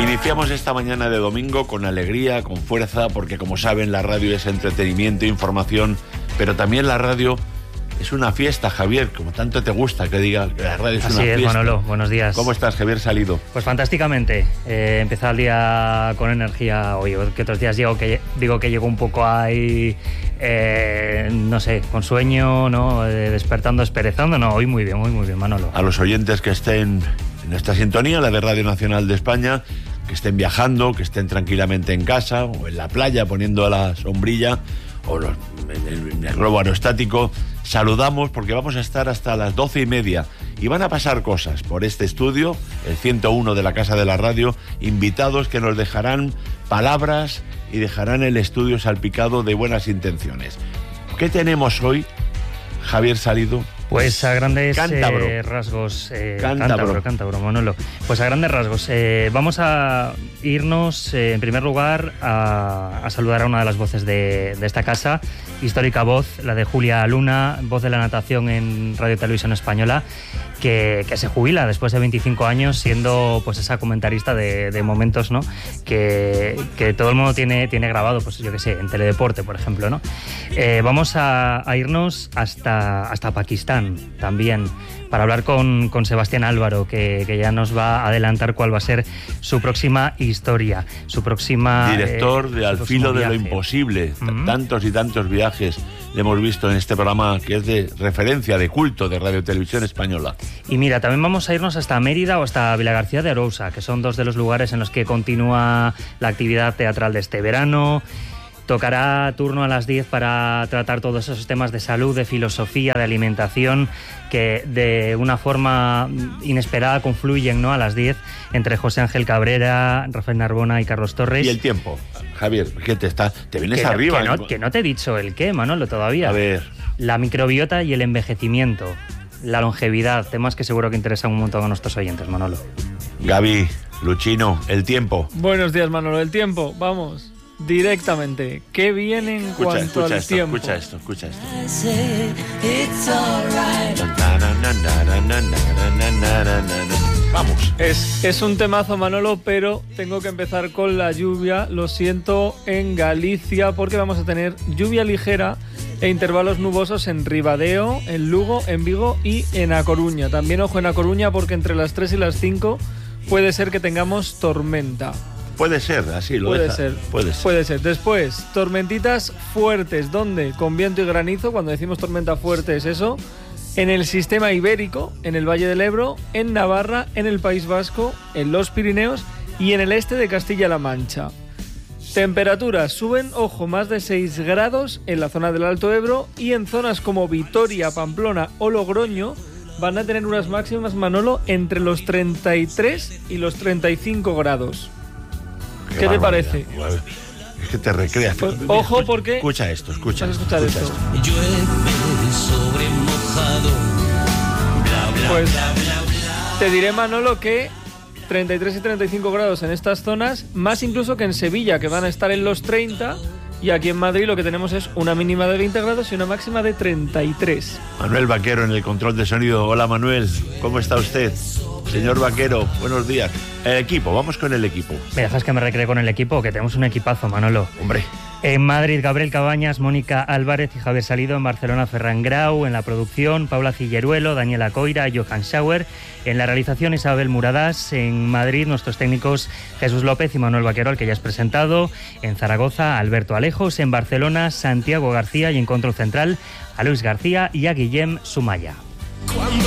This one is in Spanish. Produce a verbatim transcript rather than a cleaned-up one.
Iniciamos esta mañana de domingo con alegría, con fuerza, porque como saben la radio es entretenimiento, información, pero también la radio es una fiesta, Javier, como tanto te gusta que diga que la radio es Así una es, fiesta. Manolo, buenos días. ¿Cómo estás, Javier Salido? Pues fantásticamente, eh, empezar el día con energía. Oye, que otros días digo que, digo que llego un poco ahí, eh, no sé, con sueño, ¿no? Eh, despertando, esperezando. No, hoy muy bien, hoy muy bien, Manolo. A los oyentes que estén en esta sintonía, la de Radio Nacional de España, que estén viajando, que estén tranquilamente en casa o en la playa poniendo la sombrilla o los, en, el, en el globo aerostático, saludamos porque vamos a estar hasta las doce y media y van a pasar cosas por este estudio, el ciento uno de la Casa de la Radio, invitados que nos dejarán palabras y dejarán el estudio salpicado de buenas intenciones. ¿Qué tenemos hoy, Javier Salido? Pues a grandes Cántabro. Eh, rasgos, eh, Cántabro. cántabro, cántabro, Manolo. Pues a grandes rasgos, eh, vamos a irnos eh, en primer lugar a, a saludar a una de las voces de, de esta casa, histórica voz, la de Julia Luna, voz de la natación en Radio Televisión Española, que, que se jubila después de veinticinco años siendo pues esa comentarista de, de momentos, ¿no? que, que todo el mundo tiene, tiene grabado, pues yo qué sé, en Teledeporte, por ejemplo, ¿no? Eh, vamos a, a irnos hasta, hasta Pakistán también, para hablar con, con Sebastián Álvaro, que, que ya nos va a adelantar cuál va a ser su próxima historia, su próxima... Director eh, de Al filo de lo imposible. Uh-huh. Tantos y tantos viajes le hemos visto en este programa que es de referencia, de culto de Radio Televisión Española. Y mira, también vamos a irnos hasta Mérida o hasta Vilagarcía de Arousa, que son dos de los lugares en los que continúa la actividad teatral de este verano. Tocará turno a las diez para tratar todos esos temas de salud, de filosofía, de alimentación, que de una forma inesperada confluyen, ¿no? A las diez entre José Ángel Cabrera, Rafael Narbona y Carlos Torres. Y el tiempo, Javier, ¿qué te está? Te vienes que, arriba. Que no, que no te he dicho el qué, Manolo, todavía. A ver. La microbiota y el envejecimiento, la longevidad, temas que seguro que interesan un montón a nuestros oyentes, Manolo. Gaby, Luchino, el tiempo. Buenos días, Manolo. El tiempo, vamos. Directamente, ¿qué viene en Escucha, cuanto escucha al esto, tiempo? escucha esto, escucha esto. Vamos. Es, es un temazo, Manolo, pero tengo que empezar con la lluvia. Lo siento, en Galicia, porque vamos a tener lluvia ligera e intervalos nubosos en Ribadeo, en Lugo, en Vigo y en A Coruña. También ojo en A Coruña, porque entre las tres y las cinco puede ser que tengamos tormenta. Puede ser, así lo Puede deja. ser, Puede ser. puede ser. Después, tormentitas fuertes. ¿Dónde? Con viento y granizo. Cuando decimos tormenta fuerte es eso. En el sistema ibérico, en el Valle del Ebro, en Navarra, en el País Vasco, en los Pirineos y en el este de Castilla-La Mancha. Temperaturas suben, ojo, más de seis grados en la zona del Alto Ebro y en zonas como Vitoria, Pamplona o Logroño van a tener unas máximas, Manolo, entre los treinta y tres y los treinta y cinco grados. ¿Qué, ¿Qué te parece? Es que te recreas. Pues, ojo, porque... Escucha esto, escucha. escuchar escucha esto. esto. Llueve sobre mojado. Bla, bla, Pues bla, bla, bla. te diré, Manolo, que treinta y tres y treinta y cinco grados en estas zonas, más incluso que en Sevilla, que van a estar en los treinta, y aquí en Madrid lo que tenemos es una mínima de veinte grados y una máxima de treinta y tres. Manuel Vaquero en el control de sonido. Hola, Manuel, ¿cómo está usted? Señor Vaquero, buenos días. El equipo, vamos con el equipo. ¿Me dejas que me recree con el equipo? Que tenemos un equipazo, Manolo. Hombre. En Madrid, Gabriel Cabañas, Mónica Álvarez y Javier Salido. En Barcelona, Ferran Grau. En la producción, Paula Cilleruelo, Daniela Coira, Johan Schauer. En la realización, Isabel Muradas. En Madrid, nuestros técnicos Jesús López y Manuel Vaquero, al que ya has presentado. En Zaragoza, Alberto Alejos. En Barcelona, Santiago García. Y en Control Central, a Luis García y a Guillem Sumaya.